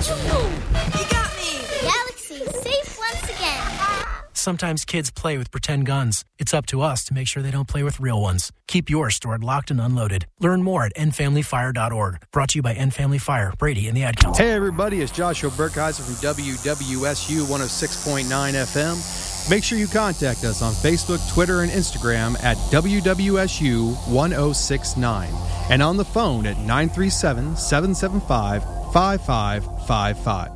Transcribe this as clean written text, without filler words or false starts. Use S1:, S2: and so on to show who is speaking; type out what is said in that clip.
S1: You got me!
S2: Galaxy, safe once again.
S3: Sometimes kids play with pretend guns. It's up to us to make sure they don't play with real ones. Keep yours stored locked and unloaded. Learn more at endfamilyfire.org. Brought to you by End Family Fire, Brady, and the Ad Council.
S4: Hey, everybody. It's Joshua Burkheiser from WWSU 106.9 FM. Make sure you contact us on Facebook, Twitter, and Instagram at WWSU 1069 and on the phone at 937-775-5555.